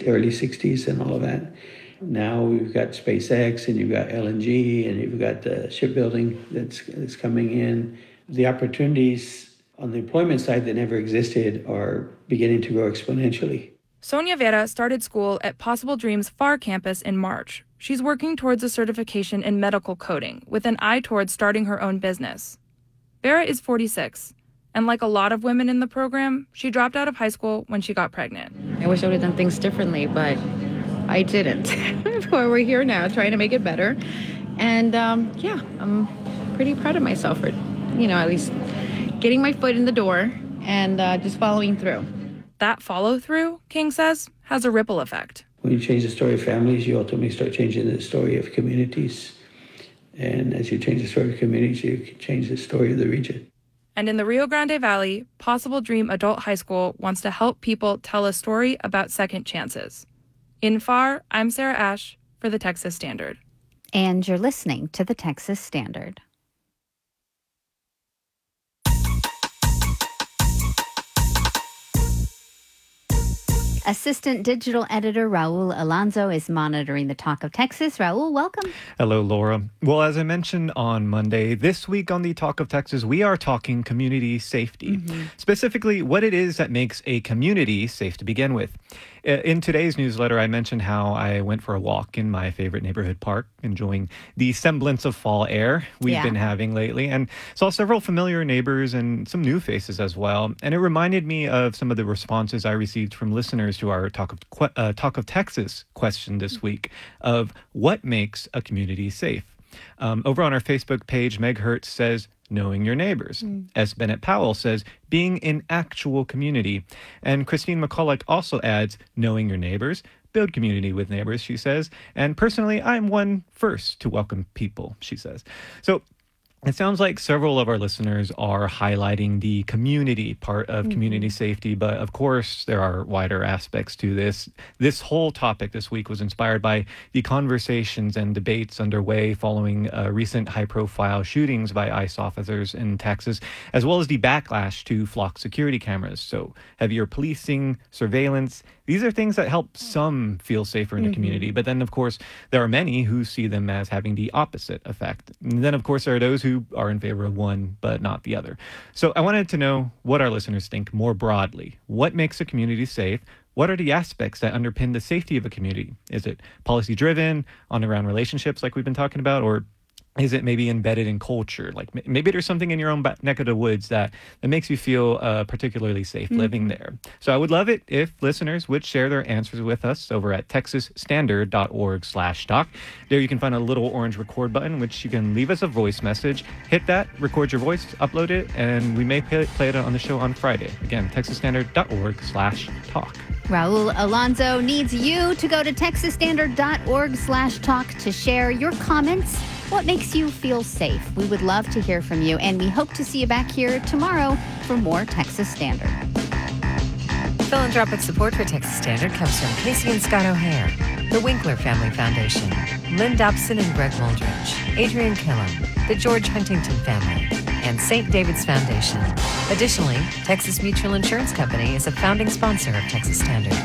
early 60s and all of that. Now we've got SpaceX and you've got LNG and you've got the shipbuilding that's coming in. The opportunities on the employment side that never existed are beginning to grow exponentially. Sonia Vera started school at Possible Dreams Pharr campus in March. She's working towards a certification in medical coding with an eye towards starting her own business. Vera is 46, and like a lot of women in the program, she dropped out of high school when she got pregnant. I wish I would have done things differently, but I didn't. We're here now trying to make it better. And I'm pretty proud of myself for, at least getting my foot in the door and just following through. That follow-through, King says, has a ripple effect. When you change the story of families, you ultimately start changing the story of communities. And as you change the story of communities, you can change the story of the region. And in the Rio Grande Valley, Possible Dream Adult High School wants to help people tell a story about second chances. In Pharr, I'm Sarah Ash for the Texas Standard. And you're listening to the Texas Standard. Assistant Digital Editor Raul Alonso is monitoring the Talk of Texas. Raul, welcome. Hello, Laura. Well, as I mentioned on Monday, this week on the Talk of Texas, we are talking community safety. Specifically, what it is that makes a community safe to begin with. In today's newsletter, I mentioned how I went for a walk in my favorite neighborhood park, enjoying the semblance of fall air we've been having lately, and saw several familiar neighbors and some new faces as well. And it reminded me of some of the responses I received from listeners to our Talk of Texas question this week of what makes a community safe. Over on our Facebook page, Meg Hertz says, knowing your neighbors. S. Bennett Powell says, being in actual community. And Christine McCulloch also adds, knowing your neighbors, build community with neighbors, she says. And personally, I'm one first to welcome people, she says. So it sounds like several of our listeners are highlighting the community part of community safety, but of course there are wider aspects to this. This whole topic this week was inspired by the conversations and debates underway following recent high-profile shootings by ICE officers in Texas, as well as the backlash to flock security cameras. So heavier policing, surveillance, these are things that help some feel safer in the community. But then, of course, there are many who see them as having the opposite effect. And then, of course, there are those who are in favor of one, but not the other. So I wanted to know what our listeners think more broadly. What makes a community safe? What are the aspects that underpin the safety of a community? Is it policy-driven, on and around relationships like we've been talking about, or is it maybe embedded in culture? Like maybe there's something in your own neck of the woods that makes you feel particularly safe living there. So I would love it if listeners would share their answers with us over at texasstandard.org/talk. There you can find a little orange record button, which you can leave us a voice message. Hit that, record your voice, upload it, and we may play it on the show on Friday. Again, texasstandard.org/talk. Raul Alonso needs you to go to texasstandard.org/talk to share your comments. What makes you feel safe? We would love to hear from you, and we hope to see you back here tomorrow for more Texas Standard. Philanthropic support for Texas Standard comes from Casey and Scott O'Hare, the Winkler Family Foundation, Lynn Dobson and Greg Waldrich, Adrian Killam, the George Huntington Family, and St. David's Foundation. Additionally, Texas Mutual Insurance Company is a founding sponsor of Texas Standard.